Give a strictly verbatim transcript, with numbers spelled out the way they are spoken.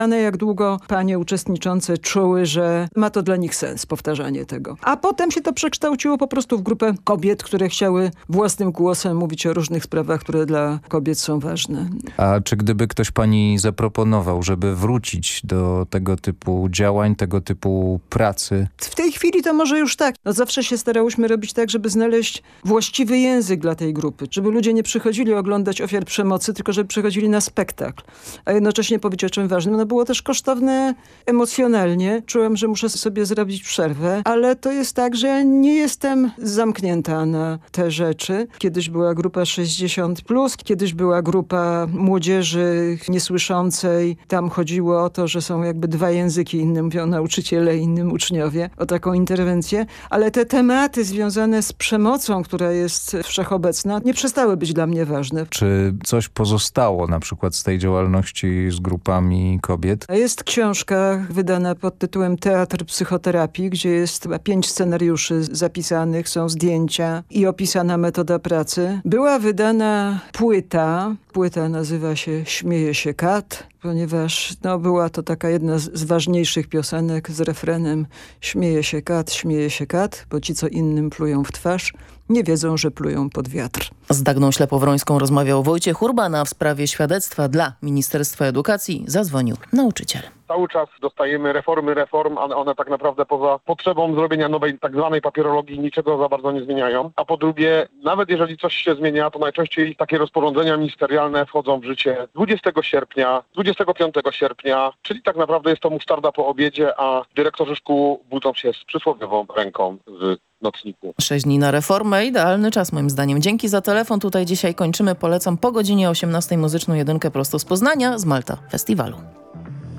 A na jak długo panie uczestniczące czuły, że ma to dla nich sens, powtarzanie tego. A potem się to przekształciło po prostu w grupę kobiet, które chciały własnym głosem mówić o różnych sprawach, które dla kobiet są ważne. A czy gdyby ktoś pani zaproponował, żeby wrócić do tego typu działań, tego typu pracy? W tej chwili to może już tak. No zawsze się starałyśmy robić tak, żeby znaleźć właściwy język dla tej grupy. Żeby ludzie nie przychodzili oglądać ofiar przemocy, tylko żeby przychodzili na spektakl. A jednocześnie powiedzieć o czym ważnym. No było też kosztowne emocjonalnie. Czułam, że muszę sobie zrobić przerwę, ale to jest tak, że nie jestem zamknięta na te rzeczy. Kiedyś była grupa sześćdziesiąt plus, kiedyś była grupa młodzieży niesłyszącej. Tam chodziło o to, że są jakby dwa języki, innym mówią nauczyciele, innym uczniowie, o taką interwencję. Ale te tematy związane z przemocą, która jest wszechobecna, nie przestały być dla mnie ważne. Czy coś pozostało na przykład z tej działalności z grupami kobiet? Jest książka wydana pod tytułem Teatr psychoterapii, gdzie jest chyba pięć scenariuszy zapisanych, są zdjęcia i opisana metoda pracy. Była wydana płyta, płyta nazywa się Śmieje się kat, ponieważ no, była to taka jedna z, z ważniejszych piosenek z refrenem Śmieje się kat, śmieje się kat, bo ci, co innym plują w twarz, nie wiedzą, że plują pod wiatr. Z Dagną Ślepowrońską rozmawiał Wojciech Urban, a w sprawie świadectwa dla Ministerstwa Edukacji zadzwonił nauczyciel. Cały czas dostajemy reformy reform, ale one tak naprawdę poza potrzebą zrobienia nowej tak zwanej papierologii niczego za bardzo nie zmieniają. A po drugie, nawet jeżeli coś się zmienia, to najczęściej takie rozporządzenia ministerialne wchodzą w życie dwudziestego sierpnia, dwudziestego piątego sierpnia, czyli tak naprawdę jest to musztarda po obiedzie, a dyrektorzy szkół budzą się z przysłowiową ręką w nocniku. Sześć dni na reformę, idealny czas moim zdaniem. Dzięki za telefon. Tutaj dzisiaj kończymy. Polecam po godzinie osiemnastej muzyczną jedynkę prosto z Poznania, z Malta Festiwalu.